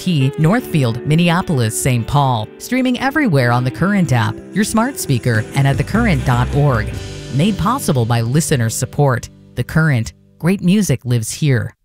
Key, Northfield, Minneapolis, St. Paul. Streaming everywhere on the Current app, your smart speaker, and at thecurrent.org. Made possible by listener support. The Current. Great music lives here.